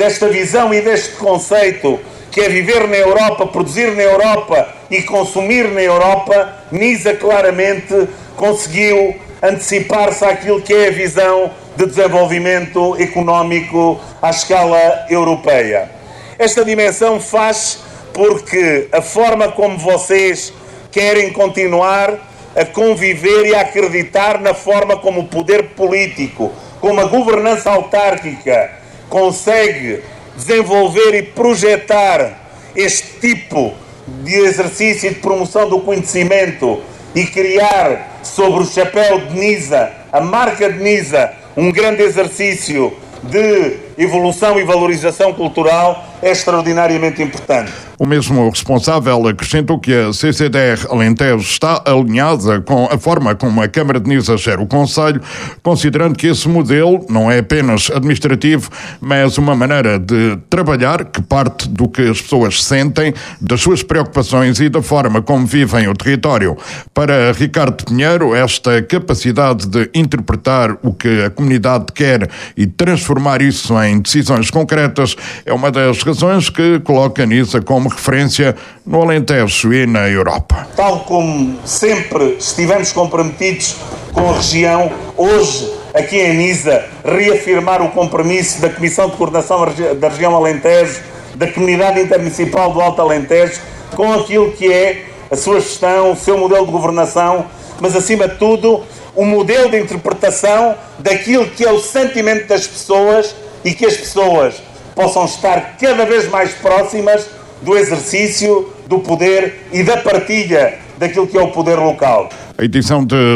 desta visão e deste conceito que é viver na Europa, produzir na Europa e consumir na Europa, NISA claramente conseguiu antecipar-se àquilo que é a visão de desenvolvimento económico à escala europeia. Esta dimensão faz porque a forma como vocês querem continuar a conviver e a acreditar na forma como o poder político, como a governança autárquica consegue desenvolver e projetar este tipo de exercício e de promoção do conhecimento e criar sobre o chapéu de NISA, a marca de NISA, um grande exercício de evolução e valorização cultural é extraordinariamente importante. O mesmo responsável acrescentou que a CCDR Alentejo está alinhada com a forma como a Câmara de NISA gera o Conselho, considerando que esse modelo não é apenas administrativo, mas uma maneira de trabalhar que parte do que as pessoas sentem, das suas preocupações e da forma como vivem o território. Para Ricardo Pinheiro, esta capacidade de interpretar o que a comunidade quer e transformar isso em decisões concretas é uma das razões que coloca a NISA como referência no Alentejo e na Europa. Tal como sempre estivemos comprometidos com a região, hoje, aqui em NISA, reafirmar o compromisso da Comissão de Coordenação da Região Alentejo, da Comunidade Intermunicipal do Alto Alentejo, com aquilo que é a sua gestão, o seu modelo de governação, mas, acima de tudo, o modelo de interpretação daquilo que é o sentimento das pessoas e que as pessoas possam estar cada vez mais próximas do exercício do poder e da partilha daquilo que é o poder local. A edição de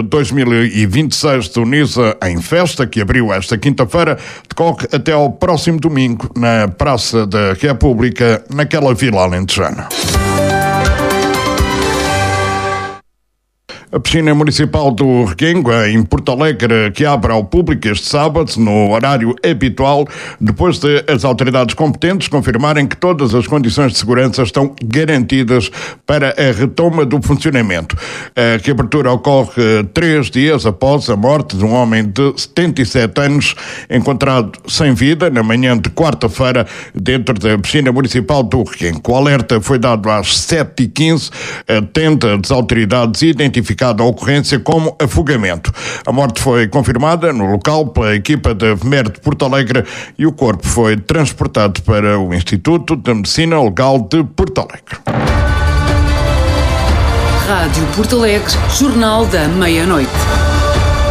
2026 do NISA em Festa, que abriu esta quinta-feira, decorre até ao próximo domingo na Praça da República, naquela vila alentejana. A piscina municipal do Requengo, em Porto Alegre, que abre ao público este sábado, no horário habitual, depois de as autoridades competentes confirmarem que todas as condições de segurança estão garantidas para a retoma do funcionamento. A reabertura ocorre 3 dias após a morte de um homem de 77 anos, encontrado sem vida na manhã de quarta-feira dentro da piscina municipal do Requengo. O alerta foi dado às 7h15, atenta das autoridades identificar a ocorrência como afogamento. A morte foi confirmada no local pela equipa da VMER de Porto Alegre e o corpo foi transportado para o Instituto de Medicina Legal de Porto Alegre. Rádio Porto Alegre, Jornal da Meia-Noite.